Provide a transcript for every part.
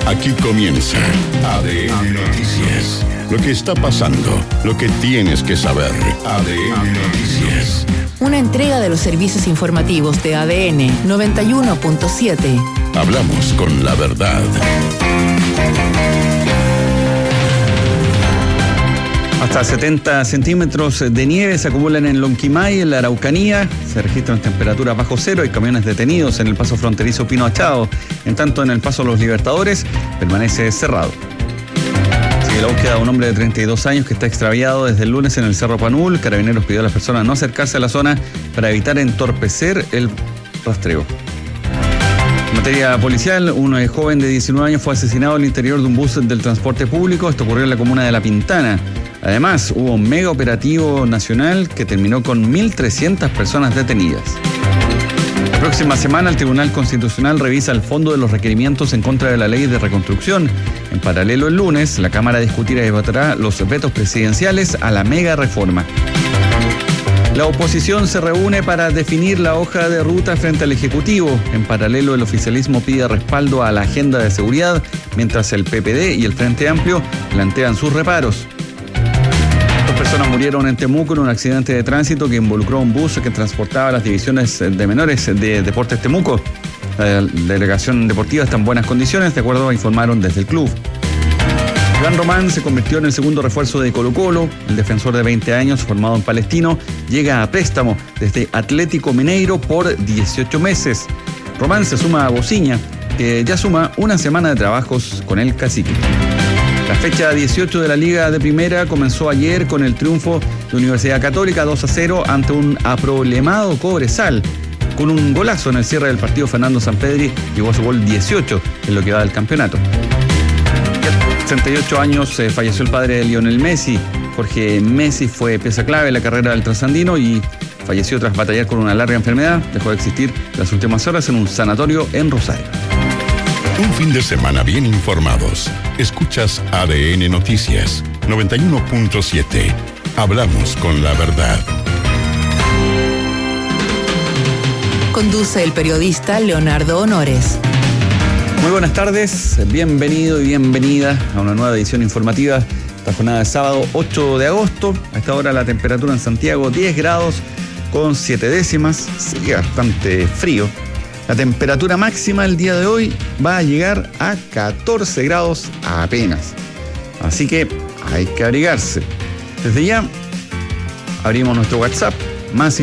Aquí comienza ADN Noticias. Lo que está pasando, lo que tienes que saber. ADN Noticias. Una entrega de los servicios informativos de ADN 91.7. Hablamos con la verdad. Hasta 70 centímetros de nieve se acumulan en Lonquimay, en la Araucanía. Se registran temperaturas bajo cero. Hay camiones detenidos en el paso fronterizo Pino Achado. En tanto, en el paso Los Libertadores permanece cerrado. Sigue la búsqueda de un hombre de 32 años que está extraviado desde el lunes en el Cerro Panul. Carabineros pidió a las personas no acercarse a la zona para evitar entorpecer el rastreo. En materia policial, un joven de 19 años fue asesinado al interior de un bus del transporte público. Esto ocurrió en la comuna de La Pintana. Además, hubo un mega operativo nacional que terminó con 1.300 personas detenidas. La próxima semana, el Tribunal Constitucional revisa el fondo de los requerimientos en contra de la ley de reconstrucción. En paralelo, el lunes, la Cámara discutirá y votará los vetos presidenciales a la mega reforma. La oposición se reúne para definir la hoja de ruta frente al Ejecutivo. En paralelo, el oficialismo pide respaldo a la agenda de seguridad, mientras el PPD y el Frente Amplio plantean sus reparos. Personas murieron en Temuco en un accidente de tránsito que involucró un bus que transportaba las divisiones de menores de Deportes Temuco. La delegación deportiva está en buenas condiciones, de acuerdo a informaron desde el club. Iván Román se convirtió en el segundo refuerzo de Colo-Colo. El defensor de 20 años, formado en Palestino, llega a préstamo desde Atlético Mineiro por 18 meses. Román se suma a Bociña, que ya suma una semana de trabajos con el Cacique. La fecha 18 de la Liga de Primera comenzó ayer con el triunfo de Universidad Católica 2-0 ante un aproblemado Cobresal. Con un golazo en el cierre del partido, Fernando Sampedri llegó a su gol 18 en lo que va del campeonato. A 68 años falleció el padre de Lionel Messi. Jorge Messi fue pieza clave en la carrera del trasandino y falleció tras batallar con una larga enfermedad. Dejó de existir las últimas horas en un sanatorio en Rosario. Un fin de semana bien informados. Escuchas ADN Noticias 91.7. Hablamos con la verdad. Conduce el periodista Leonardo Honores. Muy buenas tardes, bienvenido y bienvenida a una nueva edición informativa. Esta jornada de sábado 8 de agosto. A esta hora la temperatura en Santiago 10 grados con 7 décimas. Sigue bastante frío. La temperatura máxima el día de hoy va a llegar a 14 grados apenas. Así que hay que abrigarse. Desde ya abrimos nuestro WhatsApp, más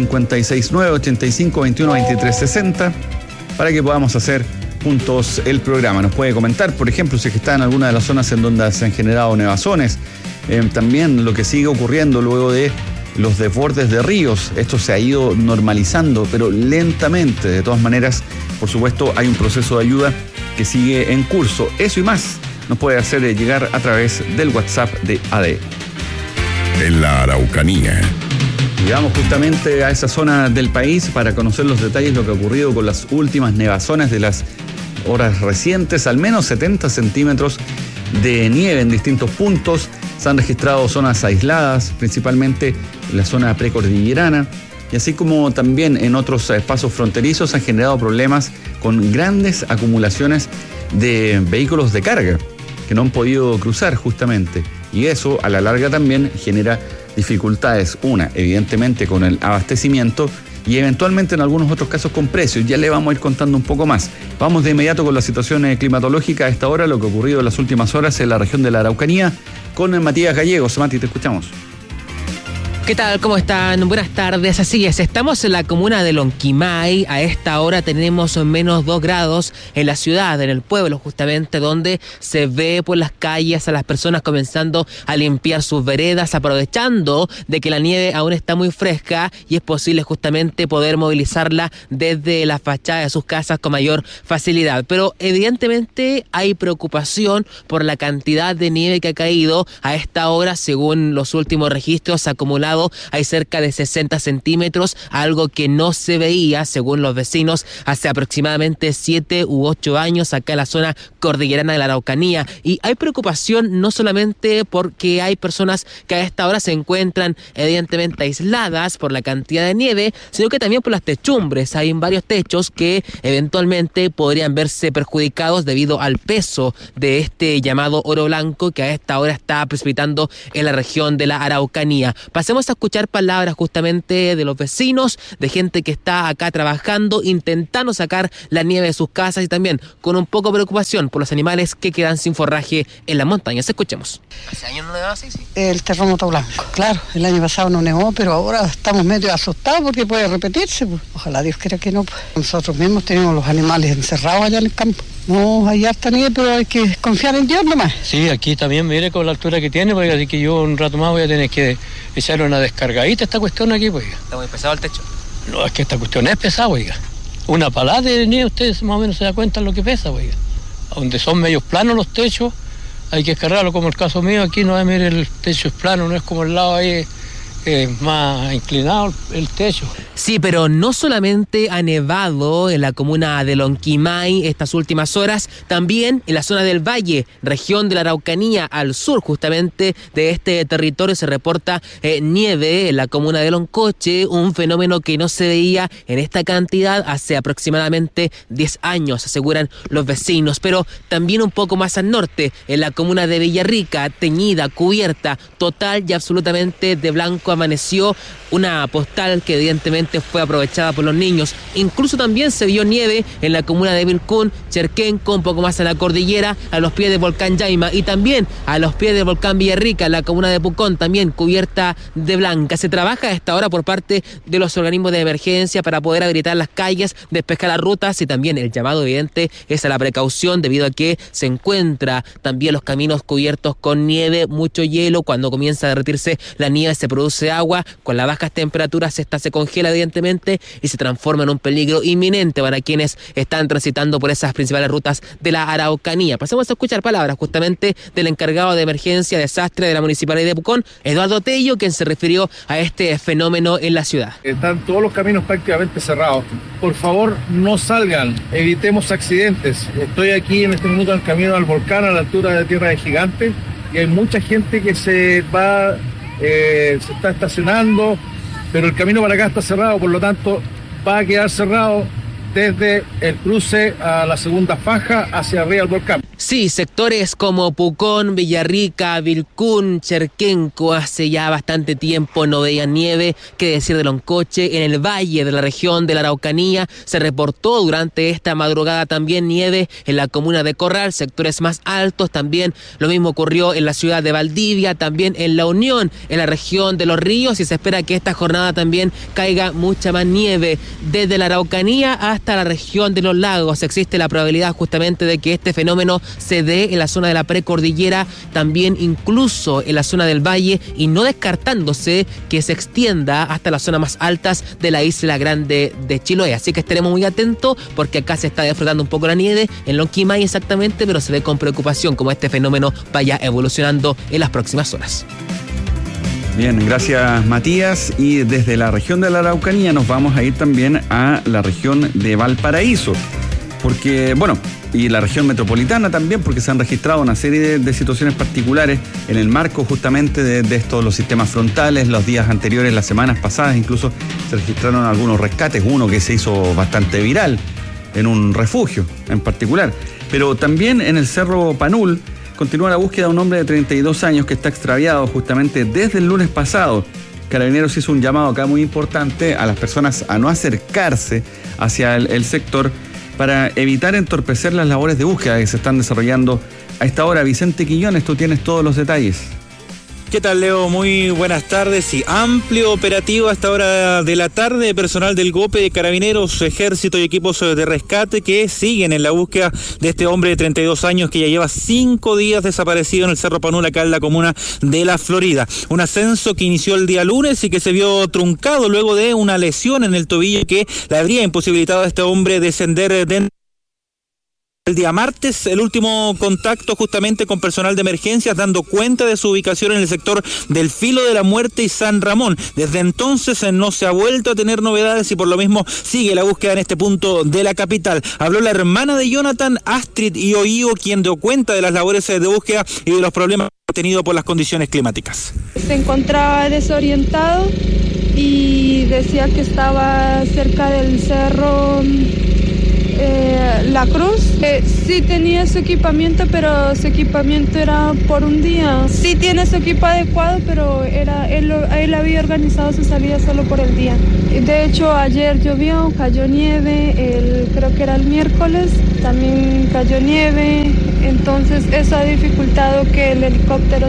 569-8521-2360, para que podamos hacer juntos el programa. Nos puede comentar, por ejemplo, si es que está en alguna de las zonas en donde se han generado nevazones. También lo que sigue ocurriendo luego de los desbordes de ríos. Esto se ha ido normalizando, pero lentamente. De todas maneras, por supuesto, hay un proceso de ayuda que sigue en curso. Eso y más nos puede hacer llegar a través del WhatsApp de AD. En la Araucanía. Llegamos justamente a esa zona del país para conocer los detalles de lo que ha ocurrido con las últimas nevazones de las horas recientes. Al menos 70 centímetros de nieve en distintos puntos. Se han registrado zonas aisladas, principalmente en la zona precordillerana, y así como también en otros pasos fronterizos han generado problemas con grandes acumulaciones de vehículos de carga que no han podido cruzar justamente. Y eso a la larga también genera dificultades, evidentemente con el abastecimiento y eventualmente en algunos otros casos con precios. Ya le vamos a ir contando un poco más. Vamos de inmediato con la situación climatológica a esta hora, lo que ha ocurrido en las últimas horas en la región de la Araucanía, con Matías Gallegos. Mati, te escuchamos. ¿Qué tal? ¿Cómo están? Buenas tardes. Así es, estamos en la comuna de Lonquimay. A esta hora tenemos menos 2 grados en la ciudad, en el pueblo justamente, donde se ve por las calles a las personas comenzando a limpiar sus veredas, aprovechando de que la nieve aún está muy fresca y es posible justamente poder movilizarla desde la fachada de sus casas con mayor facilidad. Pero evidentemente hay preocupación por la cantidad de nieve que ha caído a esta hora, según los últimos registros acumulados registrado hay cerca de 60 centímetros, algo que no se veía, según los vecinos, hace aproximadamente 7 u 8 años acá en la zona cordillerana de la Araucanía. Y hay preocupación no solamente porque hay personas que a esta hora se encuentran evidentemente aisladas por la cantidad de nieve, sino que también por las techumbres. Hay varios techos que eventualmente podrían verse perjudicados debido al peso de este llamado oro blanco que a esta hora está precipitando en la región de la Araucanía. Pasemos a escuchar palabras justamente de los vecinos, de gente que está acá trabajando, intentando sacar la nieve de sus casas y también con un poco de preocupación por los animales que quedan sin forraje en las montañas. Escuchemos. ¿Hace años no nevaba así? Sí. El terremoto blanco. Claro, el año pasado no nevó, pero ahora estamos medio asustados porque puede repetirse. Pues. Ojalá Dios quiera que no. Pues. Nosotros mismos tenemos los animales encerrados allá en el campo. No, hay harta nieve, pero hay que confiar en Dios nomás. Sí, aquí también, mire con la altura que tiene, pues, así que yo un rato más voy a tener que echarle una descargadita a esta cuestión aquí, pues. ¿Está muy pesado el techo? No, es que esta cuestión es pesada, oiga. Una palada de nieve, ustedes más o menos se dan cuenta de lo que pesa, oiga. Donde son medios planos los techos, hay que descargarlo, como el caso mío, aquí no es, mire, el techo es plano, no es como el lado ahí más inclinado el techo. Sí, pero no solamente ha nevado en la comuna de Lonquimay estas últimas horas, también en la zona del Valle, región de la Araucanía, al sur justamente de este territorio se reporta nieve en la comuna de Loncoche, un fenómeno que no se veía en esta cantidad hace aproximadamente 10 años, aseguran los vecinos, pero también un poco más al norte, en la comuna de Villarrica, teñida, cubierta, total y absolutamente de blanco amaneció, una postal que evidentemente fue aprovechada por los niños. Incluso también se vio nieve en la comuna de Vilcún, Cherquenco, un poco más a la cordillera, a los pies del volcán Yaima y también a los pies del volcán Villarrica, en la comuna de Pucón, también cubierta de blanca. Se trabaja a esta hora por parte de los organismos de emergencia para poder habilitar las calles, despejar las rutas y también el llamado evidente es a la precaución debido a que se encuentra también los caminos cubiertos con nieve, mucho hielo. Cuando comienza a derretirse la nieve se produce agua, con las bajas temperaturas esta se congela evidentemente y se transforma en un peligro inminente para quienes están transitando por esas principales rutas de la Araucanía. Pasemos a escuchar palabras justamente del encargado de emergencia desastre de la Municipalidad de Pucón, Eduardo Tello, quien se refirió a este fenómeno en la ciudad. Están todos los caminos prácticamente cerrados. Por favor, no salgan, evitemos accidentes. Estoy aquí en este minuto en el camino al volcán a la altura de Tierra de Gigante y hay mucha gente que se va, se está estacionando, pero el camino para acá está cerrado, por lo tanto va a quedar cerrado desde el cruce a la segunda faja hacia arriba del volcán. Sí, sectores como Pucón, Villarrica, Vilcún, Cherquenco, hace ya bastante tiempo no veían nieve, qué decir de Loncoche. En el valle de la región de la Araucanía se reportó durante esta madrugada también nieve en la comuna de Corral, sectores más altos también. Lo mismo ocurrió en la ciudad de Valdivia, también en La Unión, en la región de Los Ríos, y se espera que esta jornada también caiga mucha más nieve. Desde la Araucanía hasta la región de los lagos existe la probabilidad justamente de que este fenómeno se dé en la zona de la precordillera, también incluso en la zona del valle, y no descartándose que se extienda hasta las zonas más altas de la isla grande de Chiloé. Así que estaremos muy atentos porque acá se está disfrutando un poco la nieve, en Lonquimay exactamente, pero se ve con preocupación como este fenómeno vaya evolucionando en las próximas horas. Bien, gracias Matías. Y desde la región de la Araucanía nos vamos a ir también a la región de Valparaíso. Porque, bueno, y la región metropolitana también, porque se han registrado una serie de situaciones particulares en el marco justamente de estos, los sistemas frontales. Los días anteriores, las semanas pasadas, incluso se registraron algunos rescates, uno que se hizo bastante viral en un refugio en particular. Pero también en el Cerro Panul continúa la búsqueda de un hombre de 32 años que está extraviado justamente desde el lunes pasado. Carabineros hizo un llamado acá muy importante a las personas a no acercarse hacia el sector para evitar entorpecer las labores de búsqueda que se están desarrollando a esta hora. Vicente Quiñones, tú tienes todos los detalles. ¿Qué tal, Leo? Muy buenas tardes. Y amplio operativo a esta hora de la tarde, personal del GOPE, de Carabineros, Ejército y equipos de rescate que siguen en la búsqueda de este hombre de 32 años que ya lleva 5 días desaparecido en el Cerro Panul, acá en la comuna de La Florida. Un ascenso que inició el día lunes y que se vio truncado luego de una lesión en el tobillo que le habría imposibilitado a este hombre descender El día martes, el último contacto justamente con personal de emergencias, dando cuenta de su ubicación en el sector del Filo de la Muerte y San Ramón. Desde entonces no se ha vuelto a tener novedades y por lo mismo sigue la búsqueda en este punto de la capital. Habló la hermana de Jonathan, Astrid Ioio, quien dio cuenta de las labores de búsqueda y de los problemas tenidos por las condiciones climáticas. Se encontraba desorientado y decía que estaba cerca del cerro La Cruz. Sí tenía su equipamiento, pero su equipamiento era por un día. Sí tiene su equipo adecuado, pero él había organizado su salida solo por el día. De hecho, ayer llovió, cayó nieve, creo que era el miércoles, también cayó nieve. Entonces eso ha dificultado que el helicóptero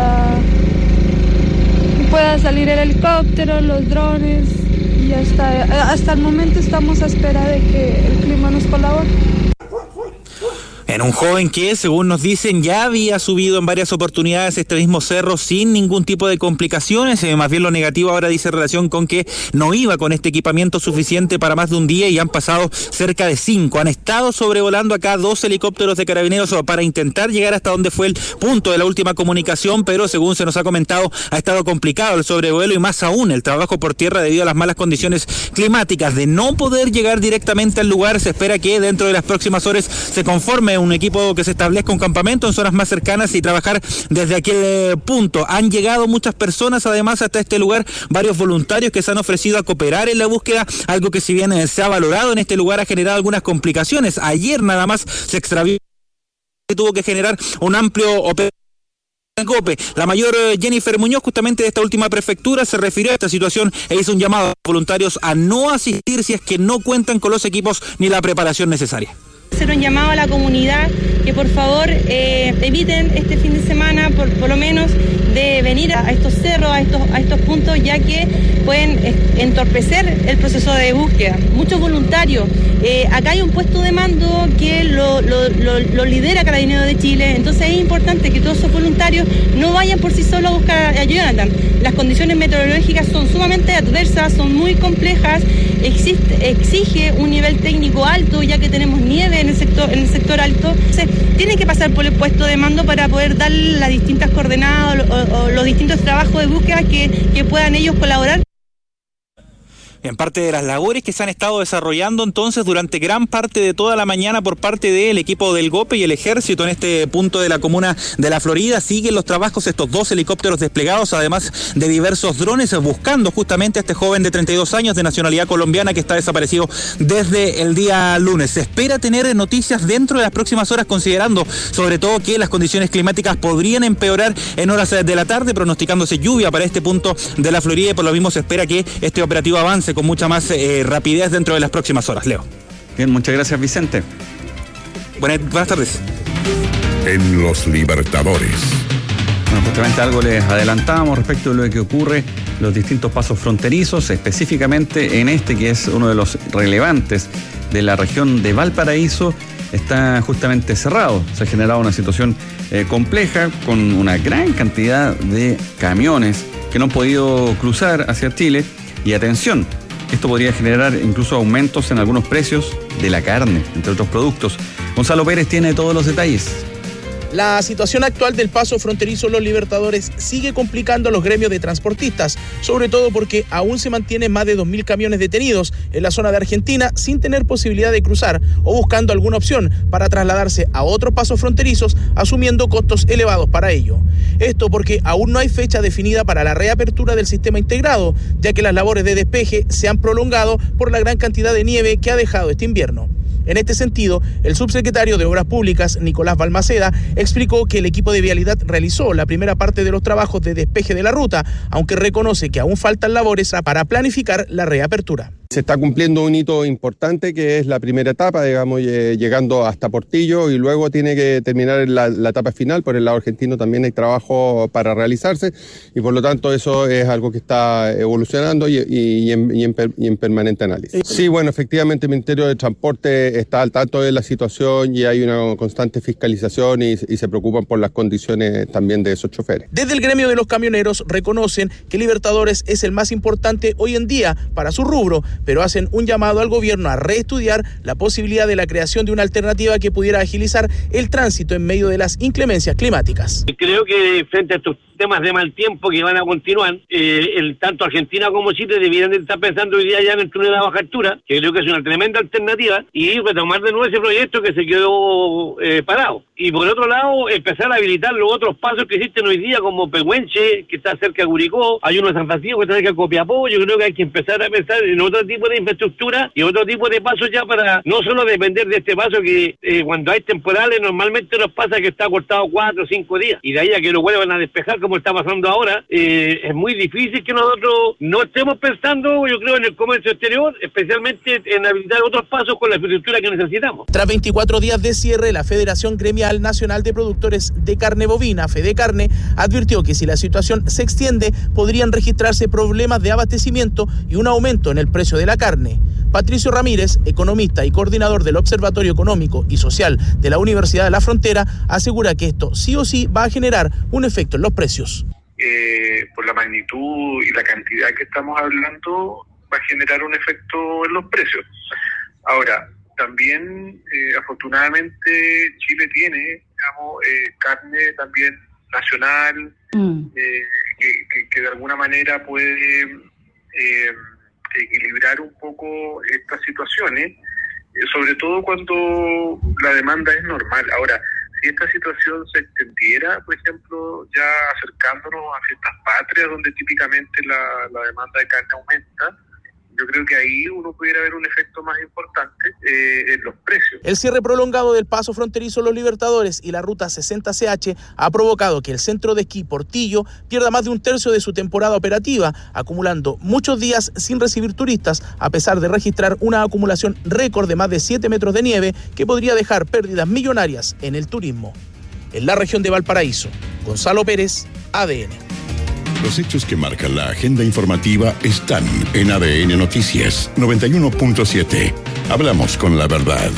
pueda salir el helicóptero, los drones. Y hasta el momento estamos a espera de que el clima nos colabore. En un joven que, según nos dicen, ya había subido en varias oportunidades este mismo cerro sin ningún tipo de complicaciones. Más bien lo negativo ahora dice relación con que no iba con este equipamiento suficiente para más de un día y han pasado cerca de 5. Han estado sobrevolando acá 2 helicópteros de carabineros para intentar llegar hasta donde fue el punto de la última comunicación, pero según se nos ha comentado, ha estado complicado el sobrevuelo y más aún el trabajo por tierra debido a las malas condiciones climáticas. De no poder llegar directamente al lugar, se espera que dentro de las próximas horas se conforme un equipo que se establezca un campamento en zonas más cercanas y trabajar desde aquel punto. Han llegado muchas personas además hasta este lugar, varios voluntarios que se han ofrecido a cooperar en la búsqueda, algo que si bien se ha valorado en este lugar ha generado algunas complicaciones. Ayer nada más se extravió y tuvo que generar un amplio operativo. La mayor Jennifer Muñoz, justamente de esta última prefectura, se refirió a esta situación e hizo un llamado a voluntarios a no asistir si es que no cuentan con los equipos ni la preparación necesaria. Hacer un llamado a la comunidad que por favor eviten este fin de semana, por lo menos, de venir a estos cerros, a estos puntos, ya que pueden entorpecer el proceso de búsqueda. Muchos voluntarios, acá hay un puesto de mando que lo lidera Carabineros de Chile, entonces es importante que todos esos voluntarios no vayan por sí solos a buscar a Jonathan. Las condiciones meteorológicas son sumamente adversas, son muy complejas, exige un nivel técnico alto, ya que tenemos nieve en el sector alto. Entonces, tienen que pasar por el puesto de mando para poder dar las distintas coordenadas o los distintos trabajos de búsqueda que puedan ellos colaborar. En parte de las labores que se han estado desarrollando entonces durante gran parte de toda la mañana por parte del equipo del GOPE y el Ejército en este punto de la comuna de La Florida. Siguen los trabajos, estos 2 helicópteros desplegados, además de diversos drones, buscando justamente a este joven de 32 años de nacionalidad colombiana que está desaparecido desde el día lunes. Se espera tener noticias dentro de las próximas horas, considerando sobre todo que las condiciones climáticas podrían empeorar en horas de la tarde, pronosticándose lluvia para este punto de La Florida y por lo mismo se espera que este operativo avance con mucha más rapidez dentro de las próximas horas. Leo. Bien, muchas gracias, Vicente. Buenas tardes. En los Libertadores. Bueno, justamente algo les adelantábamos respecto de lo que ocurre, los distintos pasos fronterizos, específicamente en este que es uno de los relevantes de la región de Valparaíso, está justamente cerrado. Se ha generado una situación compleja con una gran cantidad de camiones que no han podido cruzar hacia Chile. Y atención, esto podría generar incluso aumentos en algunos precios de la carne, entre otros productos. Gonzalo Pérez tiene todos los detalles. La situación actual del paso fronterizo Los Libertadores sigue complicando a los gremios de transportistas, sobre todo porque aún se mantienen más de 2.000 camiones detenidos en la zona de Argentina sin tener posibilidad de cruzar o buscando alguna opción para trasladarse a otros pasos fronterizos, asumiendo costos elevados para ello. Esto porque aún no hay fecha definida para la reapertura del sistema integrado, ya que las labores de despeje se han prolongado por la gran cantidad de nieve que ha dejado este invierno. En este sentido, el subsecretario de Obras Públicas, Nicolás Balmaceda, explicó que el equipo de vialidad realizó la primera parte de los trabajos de despeje de la ruta, aunque reconoce que aún faltan labores para planificar la reapertura. Se está cumpliendo un hito importante que es la primera etapa, digamos, llegando hasta Portillo y luego tiene que terminar la etapa final. Por el lado argentino también hay trabajo para realizarse y por lo tanto eso es algo que está evolucionando y en permanente análisis. Sí, bueno, efectivamente el Ministerio de Transporte está al tanto de la situación y hay una constante fiscalización y se preocupan por las condiciones también de esos choferes. Desde el gremio de los camioneros reconocen que Libertadores es el más importante hoy en día para su rubro, pero hacen un llamado al gobierno a reestudiar la posibilidad de la creación de una alternativa que pudiera agilizar el tránsito en medio de las inclemencias climáticas. Creo que frente a estos temas de mal tiempo que van a continuar, tanto Argentina como Chile debieran estar pensando hoy día ya en el túnel de la baja altura, que creo que es una tremenda alternativa, y retomar de nuevo ese proyecto que se quedó parado. Y por otro lado, empezar a habilitar los otros pasos que existen hoy día, como Pehuenche, que está cerca de Curicó, hay uno de San Francisco que está cerca de Copiapó. Yo creo que hay que empezar a pensar en otro tipo de infraestructura y otro tipo de pasos ya para no solo depender de este paso que cuando hay temporales normalmente nos pasa que está cortado 4 o 5 días, y de ahí a que lo vuelvan a despejar como está pasando ahora, es muy difícil que nosotros no estemos pensando, yo creo, en el comercio exterior, especialmente en habilitar otros pasos con la infraestructura que necesitamos. Tras 24 días de cierre, la Federación Gremial Nacional de Productores de Carne Bovina, FEDECARNE, advirtió que si la situación se extiende, podrían registrarse problemas de abastecimiento y un aumento en el precio de la carne. Patricio Ramírez, economista y coordinador del Observatorio Económico y Social de la Universidad de la Frontera, asegura que esto sí o sí va a generar un efecto en los precios. Por la magnitud y la cantidad que estamos hablando, va a generar un efecto en los precios. Ahora, también afortunadamente Chile tiene, digamos, carne también nacional, que de alguna manera puede equilibrar un poco estas situaciones, sobre todo cuando la demanda es normal. Ahora, si esta situación se extendiera, por ejemplo, ya acercándonos a fiestas patrias, donde típicamente la demanda de carne aumenta, yo creo que ahí uno pudiera ver un efecto más importante en los precios. El cierre prolongado del paso fronterizo Los Libertadores y la ruta 60CH ha provocado que el centro de esquí Portillo pierda más de un tercio de su temporada operativa, acumulando muchos días sin recibir turistas, a pesar de registrar una acumulación récord de más de 7 metros de nieve que podría dejar pérdidas millonarias en el turismo. En la región de Valparaíso, Gonzalo Pérez, ADN. Los hechos que marcan la agenda informativa están en ADN Noticias 91.7. Hablamos con la verdad.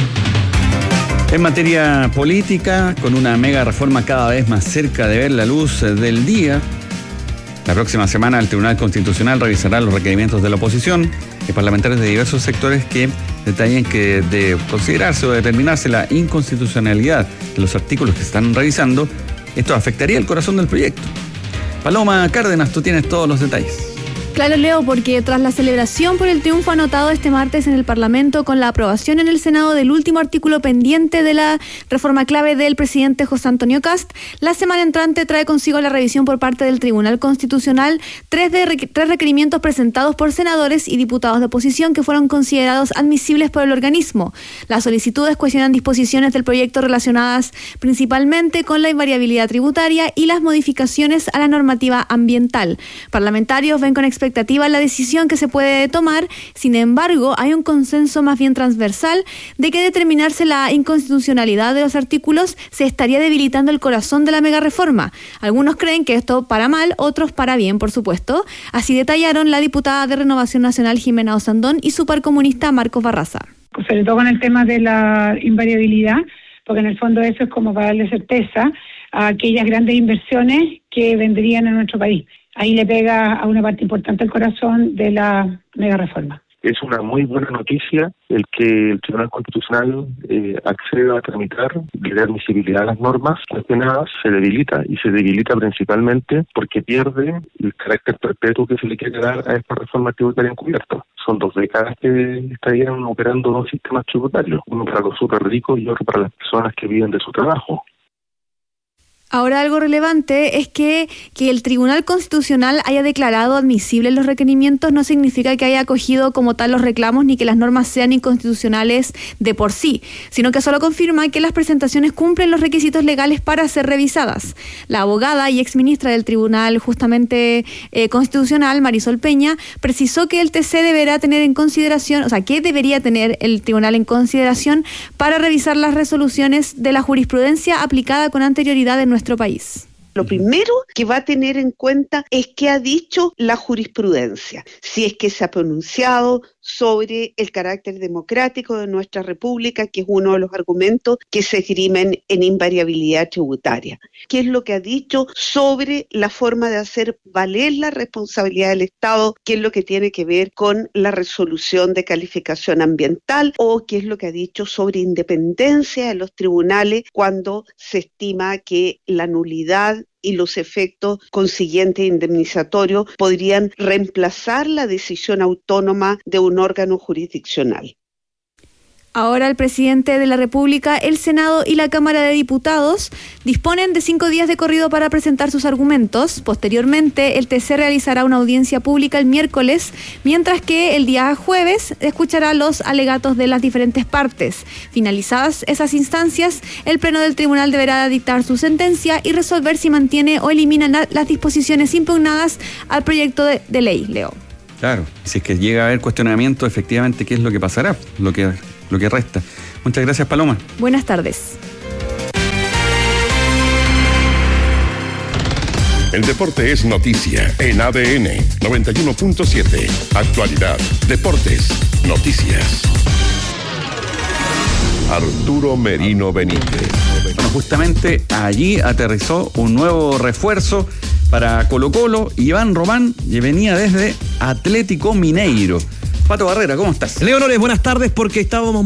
En materia política, con una mega reforma cada vez más cerca de ver la luz del día, la próxima semana el Tribunal Constitucional revisará los requerimientos de la oposición y parlamentarios de diversos sectores que detallan que de considerarse o determinarse la inconstitucionalidad de los artículos que se están revisando, esto afectaría el corazón del proyecto. Paloma Cárdenas, tú tienes todos los detalles. Claro, Leo, porque tras la celebración por el triunfo anotado este martes en el Parlamento con la aprobación en el Senado del último artículo pendiente de la reforma clave del presidente José Antonio Kast, la semana entrante trae consigo la revisión por parte del Tribunal Constitucional tres requerimientos presentados por senadores y diputados de oposición que fueron considerados admisibles por el organismo. Las solicitudes cuestionan disposiciones del proyecto relacionadas principalmente con la invariabilidad tributaria y las modificaciones a la normativa ambiental. Parlamentarios ven con expectativa la decisión que se puede tomar. Sin embargo, hay un consenso más bien transversal de que determinarse la inconstitucionalidad de los artículos se estaría debilitando el corazón de la megareforma. Algunos creen que esto para mal, otros para bien, por supuesto. Así detallaron la diputada de Renovación Nacional Jimena Osandón y su par comunista Marcos Barraza. Sobre todo con el tema de la invariabilidad, porque en el fondo eso es como para darle certeza a aquellas grandes inversiones que vendrían a nuestro país. Ahí le pega a una parte importante el corazón de la mega reforma. Es una muy buena noticia el que el Tribunal Constitucional acceda a tramitar, le dé admisibilidad a las normas cuestionadas, se debilita principalmente porque pierde el carácter perpetuo que se le quiere dar a esta reforma tributaria encubierta. Son 2 décadas que estarían operando 2 sistemas tributarios, uno para los súper ricos y otro para las personas que viven de su trabajo. Ahora, algo relevante es que el Tribunal Constitucional haya declarado admisibles los requerimientos no significa que haya acogido como tal los reclamos ni que las normas sean inconstitucionales de por sí, sino que solo confirma que las presentaciones cumplen los requisitos legales para ser revisadas. La abogada y exministra del Tribunal Constitucional, Marisol Peña, precisó que el TC deberá tener en consideración, que debería tener el Tribunal en consideración para revisar las resoluciones de la jurisprudencia aplicada con anterioridad en nuestro país. Lo primero que va a tener en cuenta es qué ha dicho la jurisprudencia, si es que se ha pronunciado sobre el carácter democrático de nuestra república, que es uno de los argumentos que se esgrimen en invariabilidad tributaria. ¿Qué es lo que ha dicho sobre la forma de hacer valer la responsabilidad del Estado? ¿Qué es lo que tiene que ver con la resolución de calificación ambiental? ¿O qué es lo que ha dicho sobre independencia de los tribunales cuando se estima que la nulidad y los efectos consiguientes indemnizatorios podrían reemplazar la decisión autónoma de un órgano jurisdiccional? Ahora el presidente de la República, el Senado y la Cámara de Diputados disponen de 5 días de corrido para presentar sus argumentos. Posteriormente, el TC realizará una audiencia pública el miércoles, mientras que el día jueves escuchará los alegatos de las diferentes partes. Finalizadas esas instancias, el Pleno del Tribunal deberá dictar su sentencia y resolver si mantiene o elimina las disposiciones impugnadas al proyecto de ley, Leo. Claro, si es que llega a haber cuestionamiento, efectivamente, ¿qué es lo que pasará? Lo que resta. Muchas gracias, Paloma. Buenas tardes. El deporte es noticia en ADN 91.7. Actualidad, deportes, noticias. Arturo Merino Benítez. Bueno, justamente allí aterrizó un nuevo refuerzo para Colo-Colo. Iván Román venía desde Atlético Mineiro. Pato Barrera, ¿cómo estás? Leonores, buenas tardes, porque estábamos